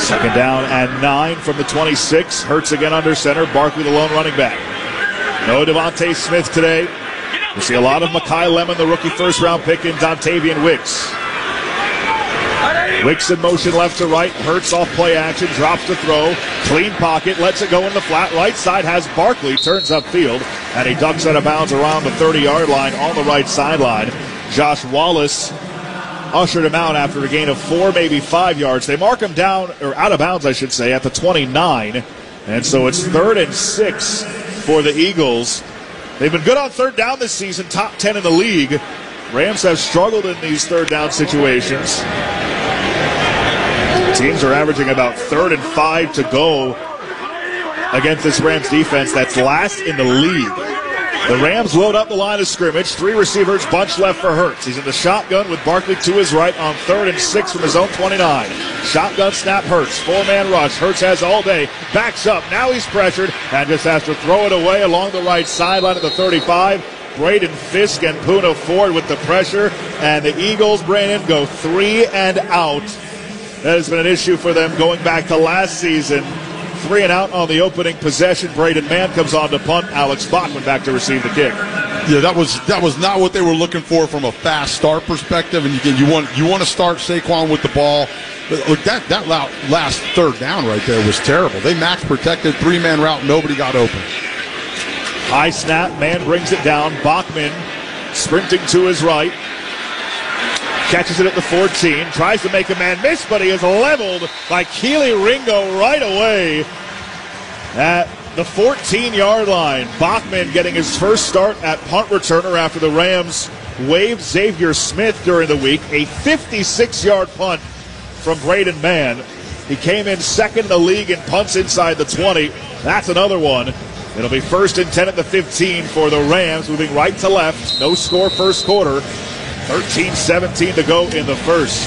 Second down and 9 from the 26. Hurts again under center. Barkley the lone running back. No Devontae Smith today. We see a lot of Makai Lemon, the rookie first-round pick, in Dontavian Wicks. Wicks in motion left to right. Hurts off play action. Drops to throw. Clean pocket. Lets it go in the flat. Right side has Barkley. Turns upfield. And he ducks out of bounds around the 30-yard line on the right sideline. Josh Wallace ushered him out after a gain of 4, maybe 5 yards. They mark him down, or out of bounds, I should say, at the 29. And so it's 3rd and 6 for the Eagles. They've been good on third down this season, top 10 in the league. Rams have struggled in these third down situations. Teams are averaging about 3rd and 5 to go against this Rams defense that's last in the league. The Rams load up the line of scrimmage. 3 receivers, bunch left for Hurts. He's in the shotgun with Barkley to his right on 3rd and 6 from his own 29. Shotgun snap, Hurts. 4-man rush. Hurts has all day. Backs up. Now he's pressured and just has to throw it away along the right sideline at the 35. Braden Fisk and Poona Ford with the pressure. And the Eagles, Brandon, go 3 and out. That has been an issue for them going back to last season. 3 and out on the opening possession. Braden Mann comes on to punt. Alex Bachman back to receive the kick. Yeah, that was not what they were looking for from a fast start perspective. And again, you want to start Saquon with the ball. But look, that last third down right there was terrible. They max protected, 3-man route, nobody got open. High snap, Mann brings it down. Bachman sprinting to his right. Catches it at the 14, tries to make a man miss, but he is leveled by Keely Ringo right away at the 14-yard line. Bachman getting his first start at punt returner after the Rams waived Xavier Smith during the week. A 56-yard punt from Braden Mann. He came in second in the league in punts inside the 20. That's another one. It'll be 1st and 10 at the 15 for the Rams, moving right to left. No score first quarter. 13-17 to go in the first.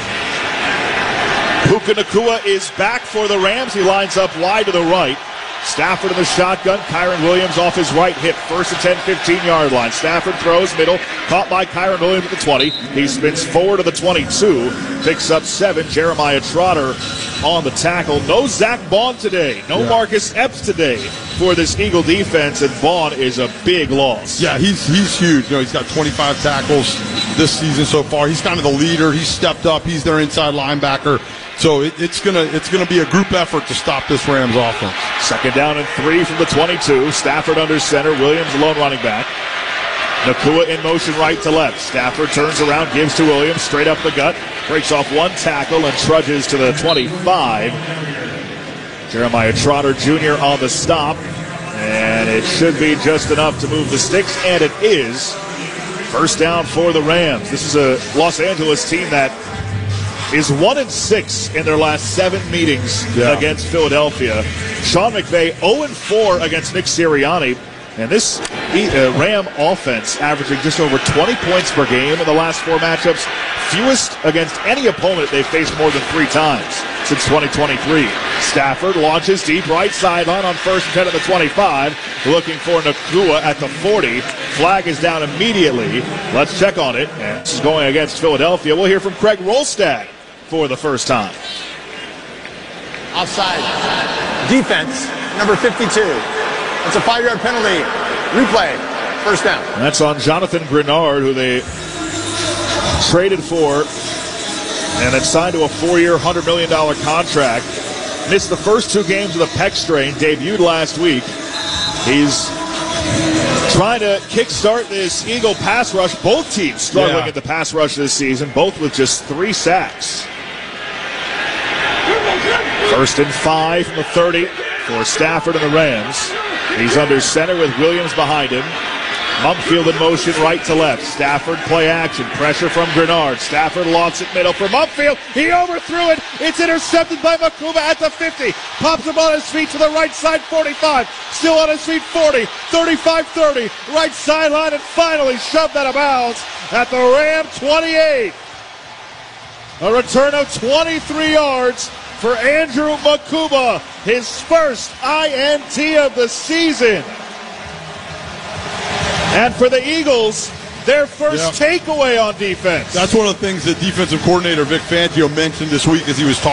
Puka Nacua is back for the Rams. He lines up wide to the right. Stafford in the shotgun. Kyron Williams off his right hip. 1st and 10, 15-yard line. Stafford throws middle. Caught by Kyron Williams at the 20. He spins forward to the 22. Picks up 7. Jeremiah Trotter on the tackle. No Zach Bond today. No Marcus Epps today for this Eagle defense, and Vaughn is a big loss. Yeah, he's huge. He's got 25 tackles this season so far. He's kind of the leader. He's stepped up. He's their inside linebacker. So it's gonna be a group effort to stop this Rams offense. 2nd down and 3 from the 22. Stafford under center. Williams alone running back. Nacua in motion right to left. Stafford turns around, gives to Williams, straight up the gut. Breaks off one tackle and trudges to the 25. Jeremiah Trotter Jr. on the stop. And it should be just enough to move the sticks, and it is. 1st down for the Rams. This is a Los Angeles team that is 1-6 in their last 7 meetings against Philadelphia. Sean McVay 0-4 against Nick Sirianni. And this Ram offense averaging just over 20 points per game in the last 4 matchups. Fewest against any opponent they've faced more than 3 times since 2023. Stafford launches deep right sideline on 1st and 10 at the 25. Looking for Nacua at the 40. Flag is down immediately. Let's check on it. And this is going against Philadelphia. We'll hear from Craig Rolstad for the first time. Offside. Defense, number 52. It's a 5-yard penalty. Replay. 1st down. That's on Jonathan Grenard, who they traded for and then signed to a 4-year, $100 million contract. Missed the first 2 games with a pec strain. Debuted last week. He's trying to kickstart this Eagle pass rush. Both teams struggling at the pass rush this season, both with just 3 sacks. 1st and 5 from the 30 for Stafford and the Rams. He's under center with Williams behind him. Mumpfield in motion right to left. Stafford play action. Pressure from Grenard. Stafford launches it middle for Mumpfield. He overthrew it. It's intercepted by Makuba at the 50. Pops him on his feet to the right side, 45. Still on his feet, 40. 35-30. Right sideline, and finally shoved out of bounds at the Ram 28. A return of 23 yards for Andrew Makuba. His first INT of the season. And for the Eagles, their first takeaway on defense. That's one of the things that defensive coordinator Vic Fangio mentioned this week as he was talking